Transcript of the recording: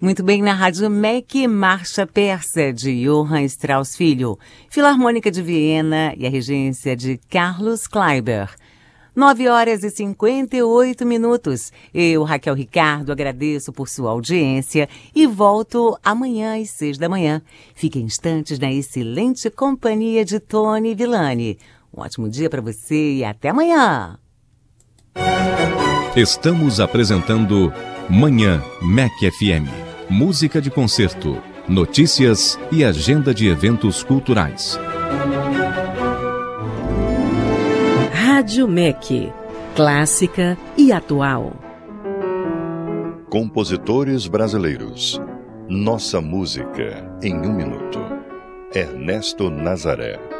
Muito bem, na Rádio MEC, Marcha Persa, de Johann Strauss Filho, Filarmônica de Viena e a regência de Carlos Kleiber. 9h58. Eu, Raquel Ricardo, agradeço por sua audiência e volto amanhã às 6 da manhã. Fique em instantes na excelente companhia de Tony Villani. Um ótimo dia para você e até amanhã. Estamos apresentando Manhã MEC FM. Música de concerto, notícias e agenda de eventos culturais. Rádio MEC, clássica e atual. Compositores brasileiros. Nossa música em 1 minuto. Ernesto Nazaré.